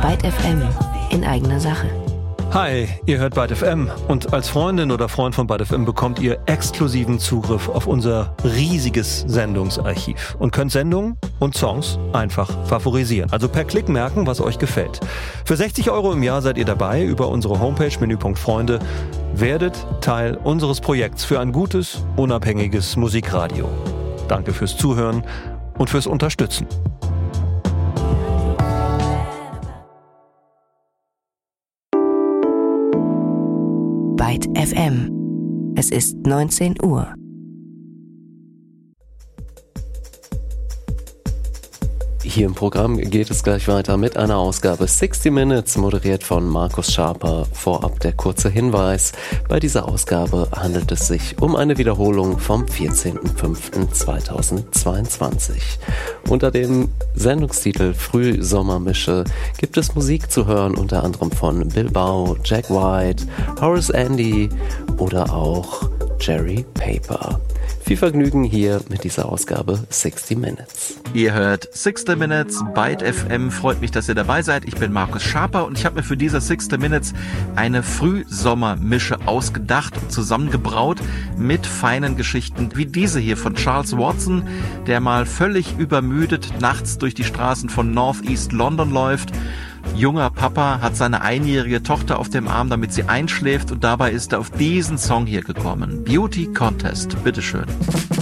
Byte FM in eigener Sache. Hi, ihr hört Byte FM und als Freundin oder Freund von Byte FM bekommt ihr exklusiven Zugriff auf unser riesiges Sendungsarchiv und könnt Sendungen und Songs einfach favorisieren. Also per Klick merken, was euch gefällt. Für 60 € im Jahr seid ihr dabei über unsere Homepage Menüpunkt Freunde. Werdet Teil unseres Projekts für ein gutes, unabhängiges Musikradio. Danke fürs Zuhören und fürs Unterstützen. Byte FM. Es ist 19 Uhr. Hier im Programm geht es gleich weiter mit einer Ausgabe 60 Minutes, moderiert von Markus Schaper. Vorab der kurze Hinweis: Bei dieser Ausgabe handelt es sich um eine Wiederholung vom 14.05.2022. Unter dem Sendungstitel Frühsommermische gibt es Musik zu hören, unter anderem von Bilbao, Jack White, Horace Andy oder auch Jerry Paper. Viel Vergnügen hier mit dieser Ausgabe 60 Minutes. Ihr hört 60 Minutes, Byte FM. Freut mich, dass ihr dabei seid. Ich bin Markus Schaper und ich habe mir für diese 60 Minutes eine Frühsommermische ausgedacht und zusammengebraut mit feinen Geschichten wie diese hier von Charles Watson, der mal völlig übermüdet nachts durch die Straßen von Northeast London läuft. Junger Papa hat seine einjährige Tochter auf dem Arm, damit sie einschläft, und dabei ist er auf diesen Song hier gekommen. Beauty Contest, bitteschön.